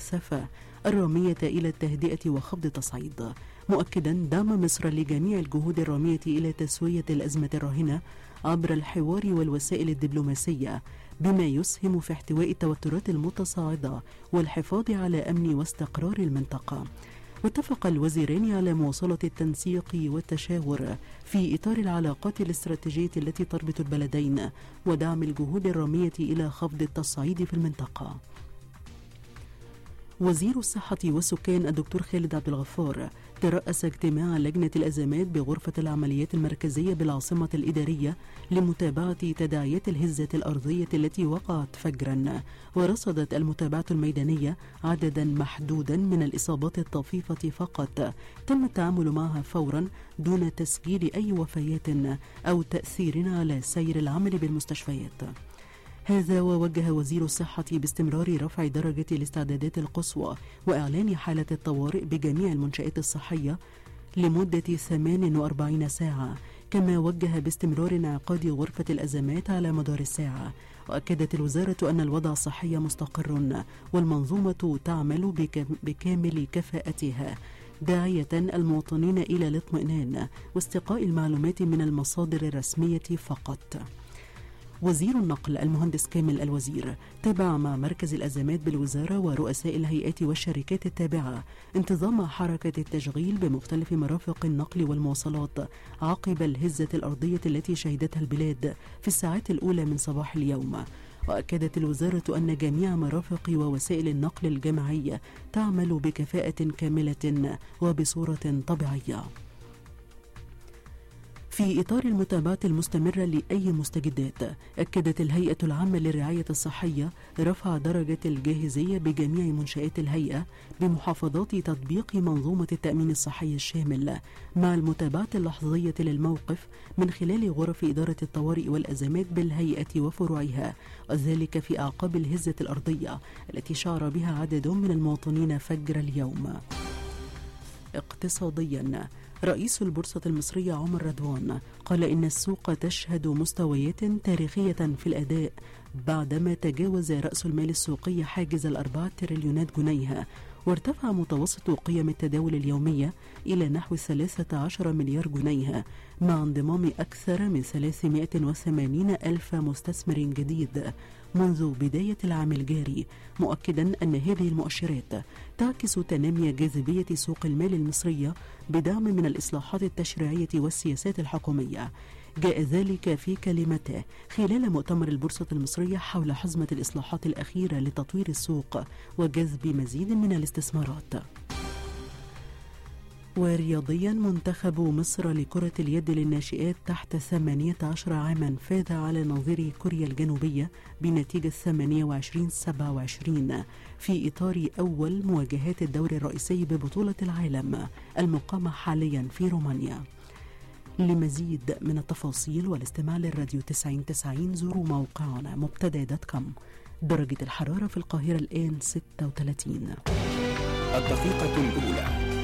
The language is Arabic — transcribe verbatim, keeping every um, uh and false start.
المكثفة الرامية إلى التهدئة وخفض التصعيد، مؤكدا دعم مصر لجميع الجهود الرامية إلى تسوية الأزمة الراهنة عبر الحوار والوسائل الدبلوماسية، بما يسهم في احتواء التوترات المتصاعدة والحفاظ على أمن واستقرار المنطقة. واتفق الوزيران على مواصلة التنسيق والتشاور في إطار العلاقات الاستراتيجية التي تربط البلدين ودعم الجهود الرامية إلى خفض التصعيد في المنطقة. وزير الصحة والسكان الدكتور خالد عبد الغفار ترأس اجتماع لجنة الأزمات بغرفة العمليات المركزية بالعاصمة الإدارية لمتابعة تداعيات الهزة الأرضية التي وقعت فجرا، ورصدت المتابعة الميدانية عددا محدودا من الإصابات الطفيفة فقط تم التعامل معها فورا دون تسجيل أي وفيات أو تأثير على سير العمل بالمستشفيات. هذا ووجه وزير الصحة باستمرار رفع درجة الاستعدادات القصوى وإعلان حالة الطوارئ بجميع المنشآت الصحية لمدة ثمانية وأربعين ساعة، كما وجه باستمرار انعقاد غرفة الأزمات على مدار الساعة. وأكدت الوزارة أن الوضع الصحي مستقر والمنظومة تعمل بكامل كفاءتها، داعية المواطنين إلى الاطمئنان واستقاء المعلومات من المصادر الرسمية فقط. وزير النقل المهندس كامل الوزير تابع مع مركز الأزمات بالوزارة ورؤساء الهيئات والشركات التابعة انتظام حركة التشغيل بمختلف مرافق النقل والمواصلات عقب الهزة الأرضية التي شهدتها البلاد في الساعات الأولى من صباح اليوم. وأكدت الوزارة أن جميع مرافق ووسائل النقل الجماعية تعمل بكفاءة كاملة وبصورة طبيعية. في إطار المتابعة المستمرة لأي مستجدات، أكدت الهيئة العامة للرعاية الصحية رفع درجة الجاهزية بجميع منشآت الهيئة بمحافظات تطبيق منظومة التأمين الصحي الشامل، مع المتابعة اللحظية للموقف من خلال غرف إدارة الطوارئ والأزمات بالهيئة وفروعها، وذلك في أعقاب الهزة الأرضية التي شعر بها عدد من المواطنين فجر اليوم. اقتصاديا، رئيس البورصة المصرية عمر رضوان قال إن السوق تشهد مستويات تاريخية في الأداء بعدما تجاوز رأس المال السوقي حاجز الأربعة تريليونات جنيه، وارتفع متوسط قيم التداول اليومية إلى نحو ثلاثة عشر مليار جنيه، مع انضمام أكثر من ثلاثمائة وثمانين ألف مستثمر جديد منذ بداية العام الجاري، مؤكدا أن هذه المؤشرات تعكس تنامي جاذبية سوق المال المصرية بدعم من الإصلاحات التشريعية والسياسات الحكومية. جاء ذلك في كلمته خلال مؤتمر البورصة المصرية حول حزمة الإصلاحات الأخيرة لتطوير السوق وجذب مزيد من الاستثمارات. ورياضيا، منتخب مصر لكرة اليد للناشئات تحت ثمانية عشر عاما فاز على نظير كوريا الجنوبية بنتيجة ثمانية وعشرين سبعة وعشرين في إطار أول مواجهات الدور الرئيسي ببطولة العالم المقامة حاليا في رومانيا. لمزيد من التفاصيل والاستماع للراديو تسعين تسعين زوروا موقعنا مبتدأ دوت كوم. درجة الحرارة في القاهرة الآن ستة وثلاثين. الدقيقة الأولى.